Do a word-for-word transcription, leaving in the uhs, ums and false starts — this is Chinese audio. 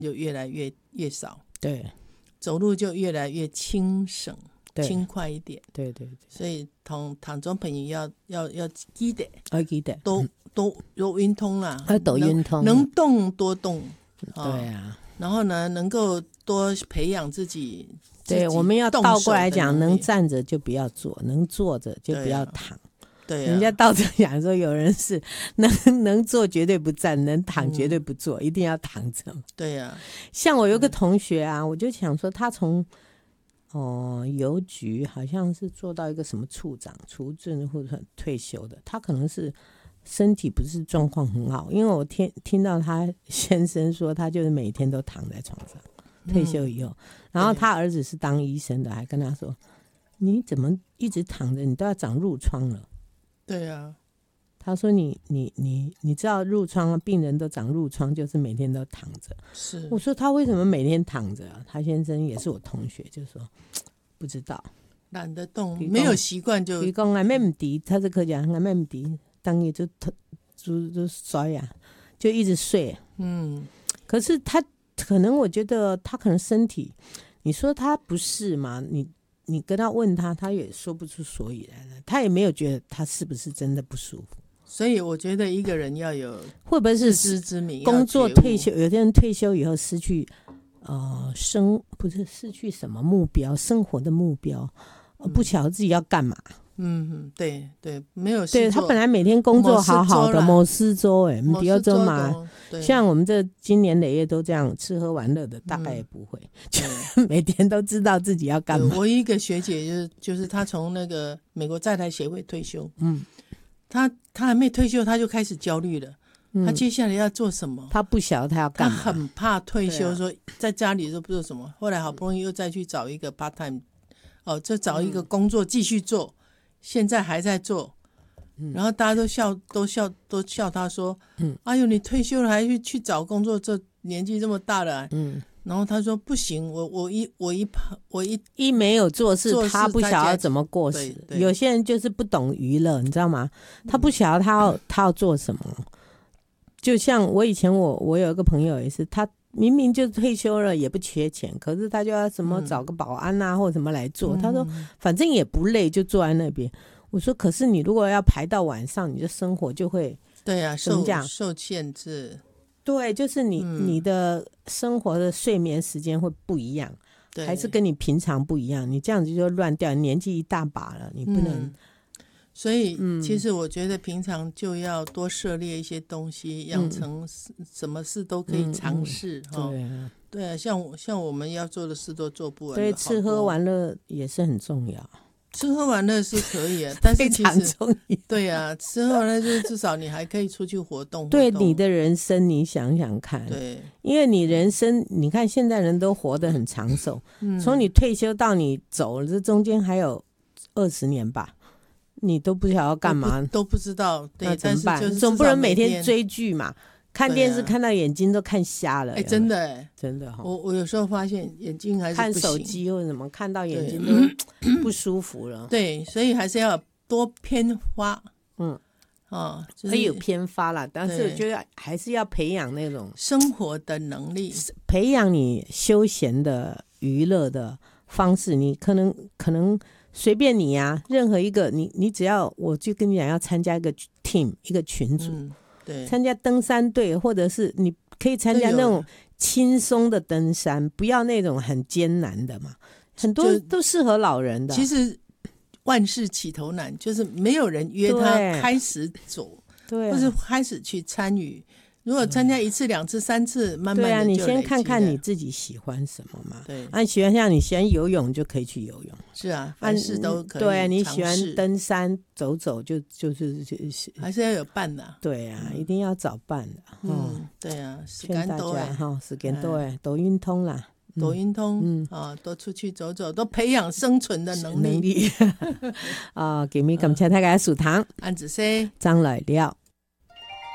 就越来越越少， 对， 走路就越来越轻省对轻快一点。 对对对， 所以同糖中朋友要要要记得我记得都都有运通啦， 啊都运通能能动多动，哦、 对啊。 然后呢，能够多培养自己。 对， 自己我们要倒过来讲， 动手的能力能站着就不要坐，能坐着就不要躺。 对、啊， 人家倒着讲说，有人是能能坐绝对不站，能躺绝对不坐，嗯、一定要躺着。 对呀、啊， 像我有个同学啊，我就想说，他从哦邮局好像是做到一个什么处长、处长或者退休的，他可能是身体不是状况很好，因为我听听到他先生说，他就是每天都躺在床上。退休以后、嗯，然后他儿子是当医生的，还跟他说：“你怎么一直躺着？你都要长褥疮了。” 对啊， 他说你：“你你你知道褥疮，病人都长褥疮，就是每天都躺着。” 是， 我说他为什么每天躺着、啊？他先生也是我同学，就说不知道， 懒得动，没有习惯就。 他说：“俺妹唔滴，他是客家，俺妹唔滴，当夜就就就刷牙，就一直睡。”嗯，可是他。可能我觉得他可能身体，你说他不是嘛？你你跟他问他，他也说不出所以然来，他也没有觉得他是不是真的不舒服。 所以我觉得一个人要有会不会是自知之明， 工作退休，有的人退休以后失去呃生不是失去什么目标，生活的目标，不晓得自己要干嘛。 嗯，对对，没有事对他本来每天工作好好的，某四周哎，某四周嘛，像我们这今年累月都这样吃喝玩乐的，大概也不会，嗯、每天都知道自己要干嘛。 我一个学姐就是就是她从那个美国在台协会退休，嗯，她她还没退休，她就开始焦虑了，嗯、她接下来要做什么？ 她不晓得她要干嘛， 她很怕退休，说在家里都不做什么。后来好不容易又再去找一个 part time， 哦，就找一个工作继续做。嗯，现在还在做，然后大家都笑，都笑，都笑他说：“嗯，哎呦，你退休了还去去找工作，这年纪这么大了、啊。”嗯，然后他说：“不行，我我一我一我一一没有做事，他不晓得怎么过时。有些人就是不懂娱乐，你知道吗？他不晓得他要、嗯、他要做什么。就像我以前我我有一个朋友也是，他明明就退休了，也不缺钱，可是他就要什么找个保安啊、嗯、或者什么来做。他说反正也不累，就坐在那边。我说可是你如果要排到晚上，你的生活就会对啊，受受限制。 对，就是你、嗯、你的生活的睡眠时间会不一样，还是跟你平常不一样。你这样子就乱掉，年纪一大把了，你不能。嗯， 所以其实我觉得平常就要多涉猎一些东西，养、嗯、成什么事都可以尝试、嗯嗯、对啊，对啊，像像我们要做的事都做不完， 对，吃喝玩乐也是很重要。 吃喝玩乐是可以啊，但是其实对啊，吃喝玩乐就是至少你还可以出去活动活动。 对你的人生，你想想看， 对， 因为你人生，你看现在人都活得很长寿，从、嗯、你退休到你走了，这中间还有二十年吧。你都不晓得要干嘛， 都 不, 都不知道，对，那怎么办？ 但是就是总不能每天追剧嘛，看电视、啊、看到眼睛都看瞎了。 哎、欸，真的、欸， 真的哈、哦。 我我有时候发现眼睛还是不行， 看手机或者什么，看到眼睛都不舒服了。 对，所以还是要多偏发，嗯，哦， 就是、会有偏发啦，但是我觉得还是要培养那种生活的能力， 培养你休闲的娱乐的方式。你可能可能。随便你啊，任何一个你你只要我就跟你讲要参加一个 team 一个群组、嗯、对，参加登山队，或者是你可以参加那种轻松的登山，不要那种很艰难的嘛，很多都适合老人的。 其实万事起头难，就是没有人约他开始走，对、啊，或是开始去参与。如果参加一次、两次、三次，慢慢的就累积了。对啊， 你先看看你自己喜欢什么嘛。 对， 啊，喜欢像你喜欢游泳就可以去游泳。 是啊，凡事都可以。 对啊，你喜欢登山走走就就是就是还是要有伴的、啊。 对啊、嗯，一定要找伴的。 嗯，嗯对啊， 劝大家哈，时间多哎，多运通啦。 多运通，嗯啊，多出去走走，多培养生存的能力。 能力啊，今日感謝大家收聽， 安子 C 張來了。